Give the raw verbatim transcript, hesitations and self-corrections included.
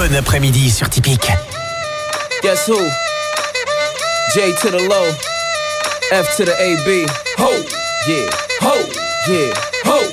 Bon après-midi sur Typique. Guess who? J to the low, F to the A B. Ho, yeah, ho, yeah, ho.